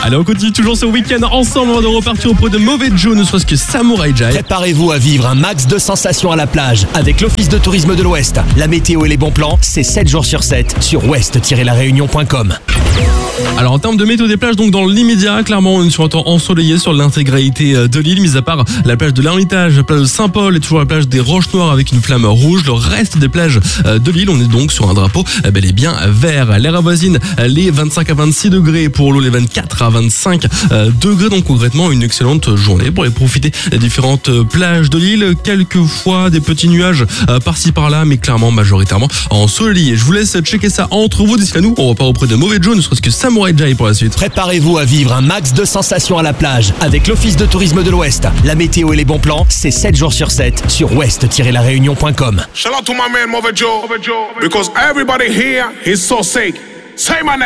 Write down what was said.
Allez, on continue toujours ce week-end ensemble. On va repartir auprès de Mauvais Joe, ne serait-ce que Samurai Jai. Préparez-vous à vivre un max de sensations à la plage avec l'Office de tourisme de l'Ouest. La météo et les bons plans, c'est 7 jours sur 7 sur ouest-laréunion.com. Alors en termes de météo des plages, donc dans l'immédiat, clairement on est sur un temps ensoleillé sur l'intégralité de l'île, mis à part la plage de l'Ermitage, la plage de Saint-Paul et toujours la plage des Roches Noires avec une flamme rouge. Le reste des plages de l'île, on est donc sur un drapeau bel et bien vert. L'air avoisine les 25 à 26 degrés, pour l'eau les 24 à 25 degrés, donc concrètement une excellente journée pour aller profiter des différentes plages de l'île. Quelquefois des petits nuages par-ci par-là, mais clairement majoritairement ensoleillé. Je vous laisse checker ça entre vous. D'ici là, nous on repart auprès de Mauvais Joe, ne serait-ce que Samurai Jai pour la suite. Préparez-vous à vivre un max de sensations à la plage avec l'Office de tourisme de l'Ouest. La météo et les bons plans, c'est 7 jours sur 7 sur ouest-laréunion.com. Shout out to my man Mauvais Joe, because everybody here is so sick. Say my name.